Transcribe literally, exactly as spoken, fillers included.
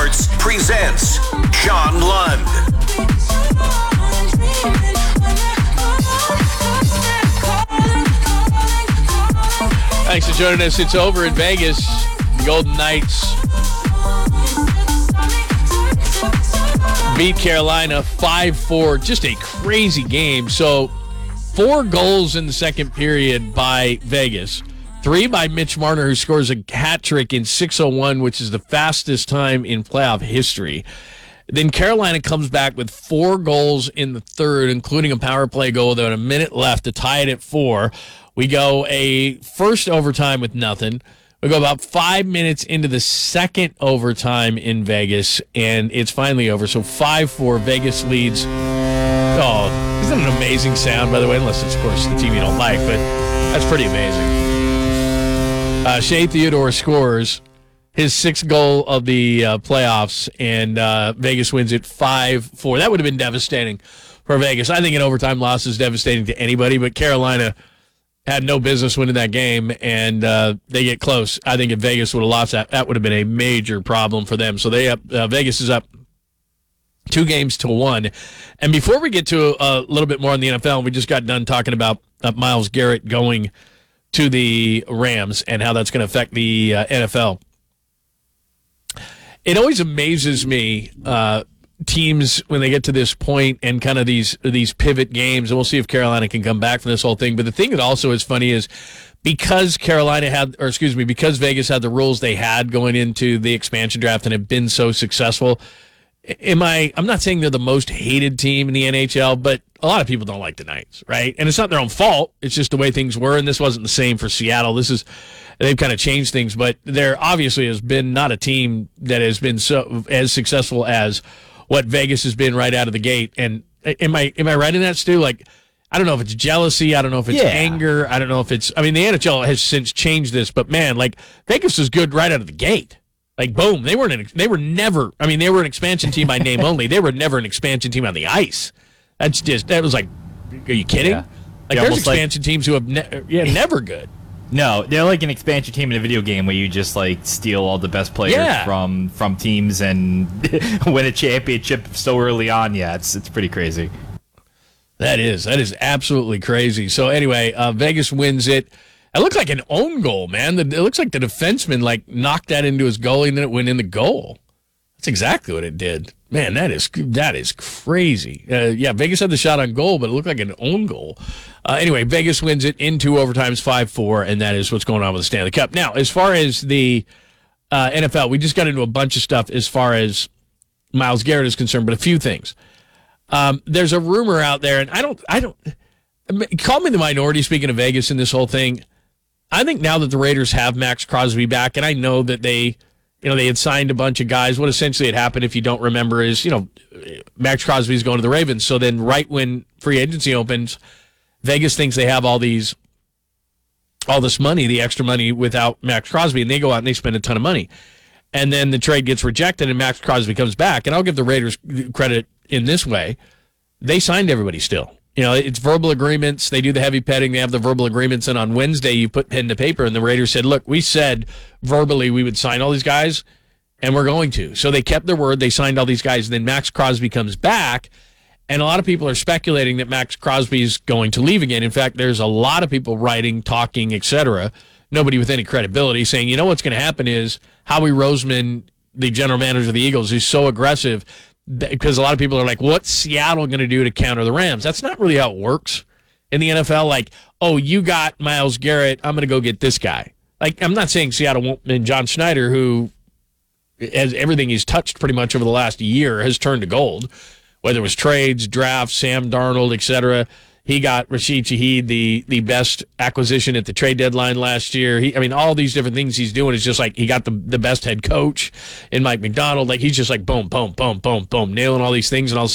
Sports presents John Lund. Thanks for joining us. It's over in Vegas. The Golden Knights beat Carolina five four. Just a crazy game. So, four goals in the second period by Vegas. Three by Mitch Marner, who scores a hat trick in six oh one, which is the fastest time in playoff history. Then Carolina comes back with four goals in the third, including a power play goal. There was a minute left to tie it at four. We go a first overtime with nothing. We go about five minutes into the second overtime in Vegas, and it's finally over. So five four, Vegas leads. Oh, isn't that an amazing sound, by the way? Unless it's, of course, the team you don't like, but that's pretty amazing. Uh, Shea Theodore scores his sixth goal of the uh, playoffs, and uh, Vegas wins it five four. That would have been devastating for Vegas. I think an overtime loss is devastating to anybody, but Carolina had no business winning that game, and uh, they get close. I think if Vegas would have lost that, that would have been a major problem for them. So they up, uh, Vegas is up two games to one. And before we get to a, a little bit more on the N F L, we just got done talking about uh, Myles Garrett going to the Rams and how that's going to affect the uh, N F L. It always amazes me, uh, teams when they get to this point and kind of these these pivot games, and we'll see if Carolina can come back from this whole thing. But the thing that also is funny is because Carolina had, or excuse me, because Vegas had the rules they had going into the expansion draft and have been so successful. Am I? I'm not saying they're the most hated team in the N H L, but a lot of people don't like the Knights, right? And it's not their own fault. It's just the way things were, and this wasn't the same for Seattle. This is they've kind of changed things, but there obviously has been not a team that has been so as successful as what Vegas has been right out of the gate. And am I am I right in that, Stu? Like, I don't know if it's jealousy. I don't know if it's yeah. anger. I don't know if it's, I mean, the N H L has since changed this, but man, like, Vegas is good right out of the gate. Like, boom, they weren't, an, they were never, I mean, they were an expansion team by name only. They were never an expansion team on the ice. That's just, that was like, are you kidding? Yeah. Like, yeah, there's expansion like, teams who have, ne- yeah, never good. No, they're like an expansion team in a video game where you just like steal all the best players yeah. from from teams and win a championship so early on. Yeah, it's it's pretty crazy. That is that is absolutely crazy. So anyway, uh, Vegas wins it. It looked like an own goal, man. The, it looks like the defenseman like knocked that into his goalie and then it went in the goal. That's exactly what it did. Man, that is that is crazy. Uh, yeah, Vegas had the shot on goal, but it looked like an own goal. Uh, anyway, Vegas wins it in two overtimes, five four, and that is what's going on with the Stanley Cup. Now, as far as the uh, N F L, we just got into a bunch of stuff as far as Myles Garrett is concerned, but a few things. Um, there's a rumor out there, and I don't, I don't, call me the minority speaking of Vegas in this whole thing. I think now that the Raiders have Max Crosby back, and I know that they, you know, they had signed a bunch of guys. What essentially had happened, if you don't remember, is, you know, Max Crosby's going to the Ravens. So then right when free agency opens, Vegas thinks they have all these, all this money, the extra money without Max Crosby, and they go out and they spend a ton of money. And then the trade gets rejected and Max Crosby comes back. And I'll give the Raiders credit in this way. They signed everybody still. You know, it's verbal agreements. They do the heavy petting. They have the verbal agreements. And on Wednesday, you put pen to paper. And the Raiders said, look, we said verbally we would sign all these guys, and we're going to. So they kept their word. They signed all these guys. And then Max Crosby comes back. And a lot of people are speculating that Max Crosby is going to leave again. In fact, there's a lot of people writing, talking, et cetera, nobody with any credibility, saying, you know what's going to happen is Howie Roseman, the general manager of the Eagles, is so aggressive because a lot of people are like, what's Seattle going to do to counter the Rams? That's not really how it works in the N F L. Like, oh, you got Myles Garrett, I'm going to go get this guy. Like, I'm not saying Seattle won't, and John Schneider, who has everything he's touched pretty much over the last year, has turned to gold, whether it was trades, drafts, Sam Darnold, et cetera. He got Rashid Shaheed, the the best acquisition at the trade deadline last year. He, I mean, all these different things he's doing is just like he got the, the best head coach in Mike McDonald. Like, he's just like boom, boom, boom, boom, boom, nailing all these things. And all of a